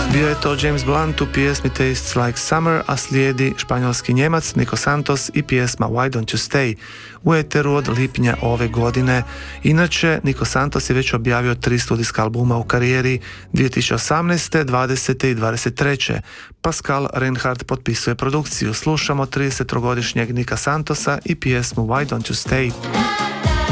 Bio je to James Blunt u pjesmi Tastes Like Summer, a slijedi španjolski Njemac Nico Santos i pjesma Why Don't You Stay u eteru od lipnja ove godine. Inače, Nico Santos je već objavio 3 studijska albuma u karijeri 2018., 20. i 23. Pascal Reinhardt potpisuje produkciju. Slušamo 33-godišnjeg Nika Santosa i pjesmu Why Don't You Stay.